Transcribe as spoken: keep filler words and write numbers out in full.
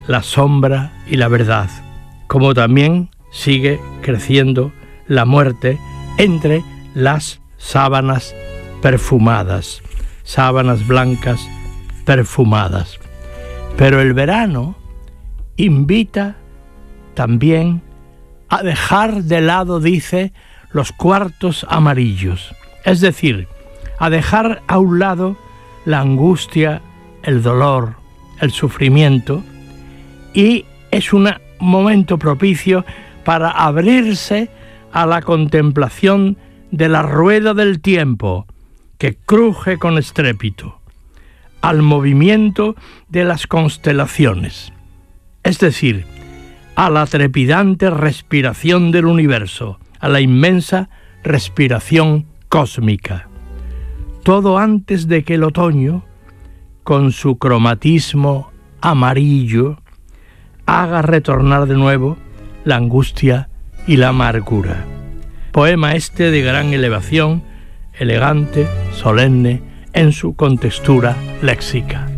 la sombra y la verdad, como también sigue creciendo la muerte entre las sábanas perfumadas, sábanas blancas perfumadas. Pero el verano invita también a dejar de lado, dice, los cuartos amarillos, es decir, a dejar a un lado la angustia, el dolor, el sufrimiento, y es un momento propicio para abrirse a la contemplación de la rueda del tiempo que cruje con estrépito, al movimiento de las constelaciones, es decir, a la trepidante respiración del universo, a la inmensa respiración cósmica. Todo antes de que el otoño, con su cromatismo amarillo, haga retornar de nuevo la angustia y la amargura. Poema este de gran elevación, elegante, solemne en su contextura léxica.